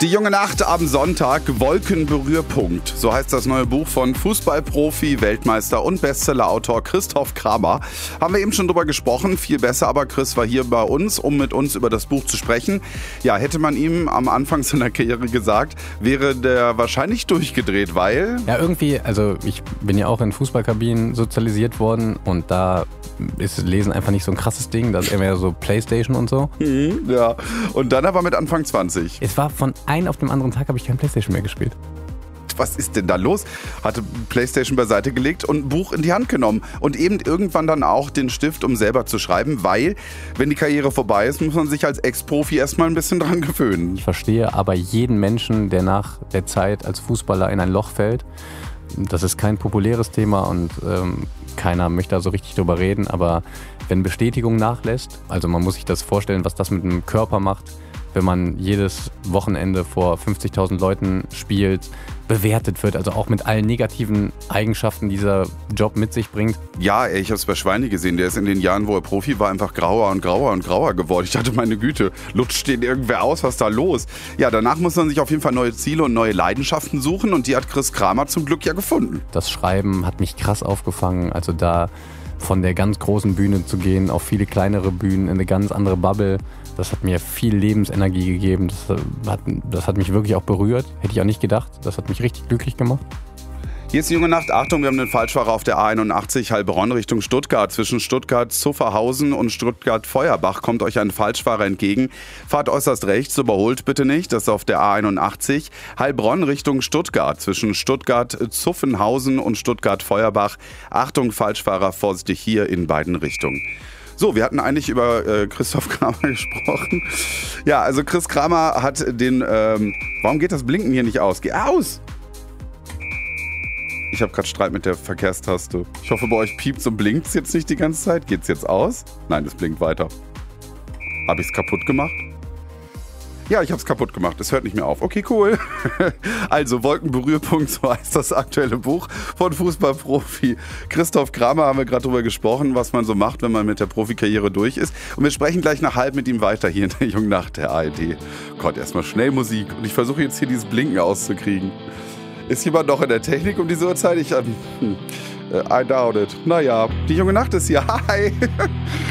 Die junge Nacht am Sonntag, Wolkenberührpunkt. So heißt das neue Buch von Fußballprofi, Weltmeister und Bestsellerautor Christoph Kramer. Haben wir eben schon drüber gesprochen, viel besser, aber Chris war hier bei uns, um mit uns über das Buch zu sprechen. Ja, hätte man ihm am Anfang seiner Karriere gesagt, wäre der wahrscheinlich durchgedreht, weil... Ja, irgendwie, also ich bin ja auch in Fußballkabinen sozialisiert worden und da ist Lesen einfach nicht so ein krasses Ding, das ist eher so Playstation und so. Ja, und dann aber mit Anfang 20. Es war von einem auf dem anderen Tag, habe ich kein Playstation mehr gespielt. Was ist denn da los? Hatte Playstation beiseite gelegt und ein Buch in die Hand genommen. Und eben irgendwann dann auch den Stift, um selber zu schreiben, weil, wenn die Karriere vorbei ist, muss man sich als Ex-Profi erstmal ein bisschen dran gewöhnen. Ich verstehe aber jeden Menschen, der nach der Zeit als Fußballer in ein Loch fällt. Das ist kein populäres Thema und keiner möchte da so richtig drüber reden. Aber wenn Bestätigung nachlässt, also man muss sich das vorstellen, was das mit dem Körper macht, wenn man jedes Wochenende vor 50.000 Leuten spielt, bewertet wird, also auch mit allen negativen Eigenschaften, die dieser Job mit sich bringt. Ja, ich habe es bei Schweini gesehen, der ist in den Jahren, wo er Profi war, einfach grauer und grauer und grauer geworden. Ich dachte, meine Güte, lutscht den irgendwer aus, was ist da los? Ja, danach muss man sich auf jeden Fall neue Ziele und neue Leidenschaften suchen und die hat Chris Kramer zum Glück ja gefunden. Das Schreiben hat mich krass aufgefangen, also da von der ganz großen Bühne zu gehen auf viele kleinere Bühnen, in eine ganz andere Bubble. Das hat mir viel Lebensenergie gegeben. Das hat mich wirklich auch berührt. Hätte ich auch nicht gedacht. Das hat mich richtig glücklich gemacht. Hier ist die junge Nacht. Achtung, wir haben einen Falschfahrer auf der A81 Heilbronn Richtung Stuttgart. Zwischen Stuttgart-Zufferhausen und Stuttgart-Feuerbach kommt euch ein Falschfahrer entgegen. Fahrt äußerst rechts, überholt bitte nicht. Das ist auf der A81 Heilbronn Richtung Stuttgart. Zwischen Stuttgart-Zuffenhausen und Stuttgart-Feuerbach. Achtung, Falschfahrer, vorsichtig hier in beiden Richtungen. So, wir hatten eigentlich über Christoph Kramer gesprochen. Ja, also Chris Kramer hat den... warum geht das Blinken hier nicht aus? Geh aus! Ich habe gerade Streit mit der Verkehrstaste. Ich hoffe, bei euch piept's und blinkt's jetzt nicht die ganze Zeit. Geht's jetzt aus? Nein, es blinkt weiter. Habe ich's kaputt gemacht? Ja, ich habe es kaputt gemacht. Es hört nicht mehr auf. Okay, cool. Also, Wolkenberührpunkt, so heißt das aktuelle Buch von Fußballprofi Christoph Kramer. Haben wir gerade drüber gesprochen, was man so macht, wenn man mit der Profikarriere durch ist. Und wir sprechen gleich nach halb mit ihm weiter hier in der jungen Nacht der ARD. Gott, erstmal schnell Musik. Und ich versuche jetzt hier dieses Blinken auszukriegen. Ist jemand noch in der Technik um diese Uhrzeit? I doubt it. Naja, die junge Nacht ist hier. Hi!